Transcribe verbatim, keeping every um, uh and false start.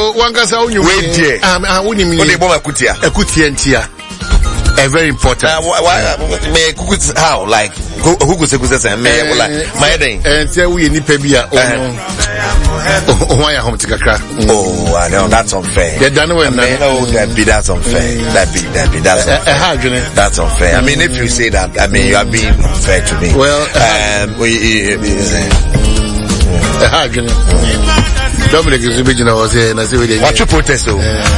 oh one kasa unyu wait there ah uni mi o de bomb akutia akutia ntia a very important uh, why me kuku how like who go say go say me like my thing and say we nipa bia oh why home tikakra oh I know that's unfair they done when I know that be that's unfair that be that be that's unfair. That's unfair I mean if you say that I mean you are being unfair to me well um we Dominic is original was here and I say we what you protest though